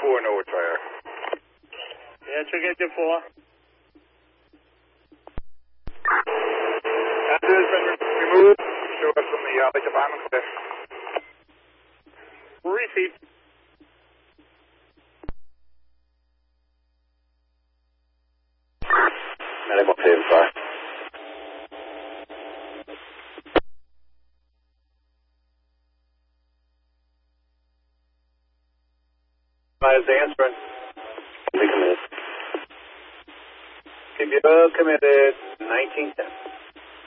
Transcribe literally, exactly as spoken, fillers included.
four, no retire. Yeah, check engine four. Answer has been removed. Show us from the uh, department clear. Received. Medical team, sorry. Is answering. Be committed. Keep you committed. nineteen ten.